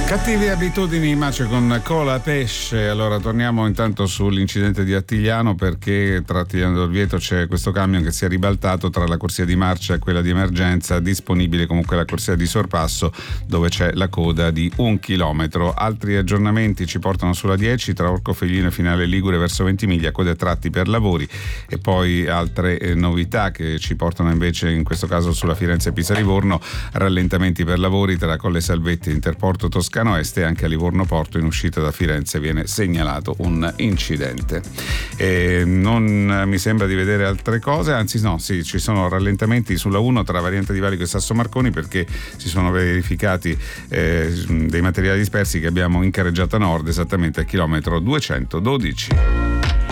Cattive abitudini, Mace con Cola Pesce. Allora torniamo intanto sull'incidente di Attigliano, perché tra Attigliano e Orvieto c'è questo camion che si è ribaltato tra la corsia di marcia e quella di emergenza, disponibile comunque la corsia di sorpasso dove c'è la coda di 1 chilometro. Altri aggiornamenti ci portano sulla 10 tra Orcofelino e Finale Ligure verso Ventimiglia, code a tratti per lavori, e poi altre novità che ci portano invece in questo caso sulla Firenze-Pisa-Livorno, rallentamenti per lavori tra Colle Salvetti e Interporto Toscano Est, e anche a Livorno Porto in uscita da Firenze viene segnalato un incidente. Non mi sembra di vedere altre cose, anzi no, sì, ci sono rallentamenti sulla 1 tra Variante di Valico e Sasso Marconi, perché si sono verificati dei materiali dispersi che abbiamo in carreggiata nord, esattamente al chilometro 212.